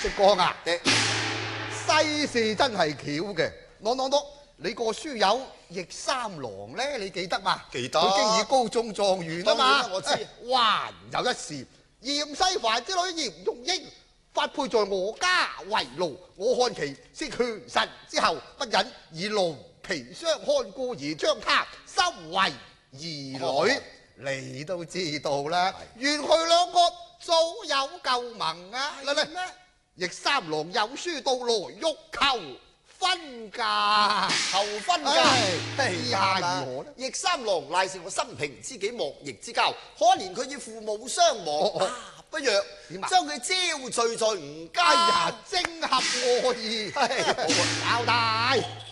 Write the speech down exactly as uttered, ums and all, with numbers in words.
識講啊！世事真係巧嘅。喏喏喏，你個書友易三郎咧，你記得嘛？ 記得。 佢經已高中狀元啊嘛。 我知。 還有一事，嚴西凡之女嚴容英發配在我家為奴，我看其是權臣之後，不忍以奴婢相看顧而將他收為兒女。哦、你都知道啦，原佢兩個早有舊盟啊！嚟嚟咩？易三郎有書到來欲求婚嫁， 求婚嫁， 意下如何呢？ 易三郎乃是我生平知己莫逆之交，可憐佢與父母雙亡，哦哦啊、不若將佢招聚在吾家。 哎呀，正合我意，交代。